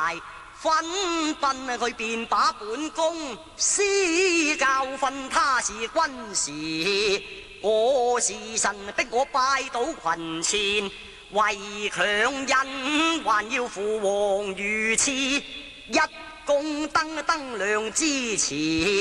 分奔佢便把本宮施教訓他是軍事，我是神逼我拜倒群前，為強忍還要父王御賜，一公登亮之前。